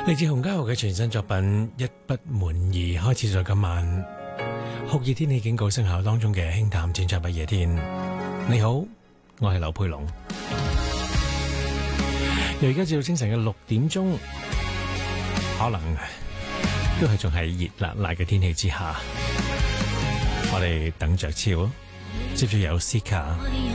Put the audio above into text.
嚟自洪嘉豪嘅全新作品《一不滿意》，開始咗今晚酷熱天氣警告生效當中嘅輕淡淺唱不夜天。你好，我係劉佩龍。由而家至到清晨嘅6點鐘，可能都係仲係熱辣辣嘅天氣之下，我哋等着超，接住有 Sika。